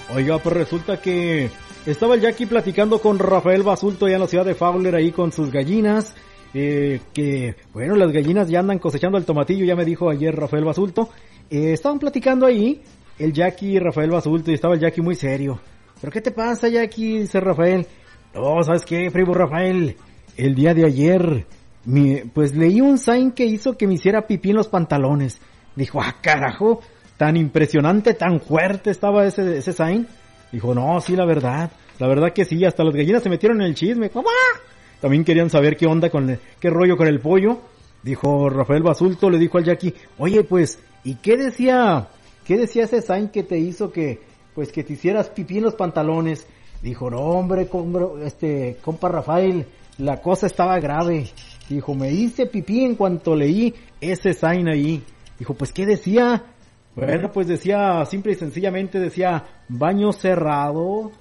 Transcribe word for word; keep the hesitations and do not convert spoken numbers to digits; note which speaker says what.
Speaker 1: Oiga, pues resulta que estaba el Jackie platicando con Rafael Basulto allá en la ciudad de Fowler ahí con sus gallinas, eh, que bueno, las gallinas ya andan cosechando el tomatillo, ya me dijo ayer Rafael Basulto. Eh, estaban platicando ahí el Jackie y Rafael Basulto y estaba el Jackie muy serio. ¿Pero qué te pasa, Jackie? Dice Rafael. No, ¿sabes qué, primo Rafael? El día de ayer, mi, pues leí un sign que hizo que me hiciera pipí en los pantalones. Dijo, ah, carajo, tan impresionante, tan fuerte estaba ese, ese sign. Dijo, no, sí, la verdad, la verdad que sí, hasta las gallinas se metieron en el chisme. ¡Mamá! También querían saber qué onda con el, qué rollo con el pollo. Dijo Rafael Basulto, le dijo al Jackie, oye, pues, ¿y qué decía, qué decía ese sign que te hizo que, pues, que te hicieras pipí en los pantalones? Dijo, no, hombre, compro, este, compa Rafael, la cosa estaba grave. Dijo, me hice pipí en cuanto leí ese sign ahí. Dijo, pues, ¿qué decía? Bueno, pues decía, simple y sencillamente decía, baño cerrado,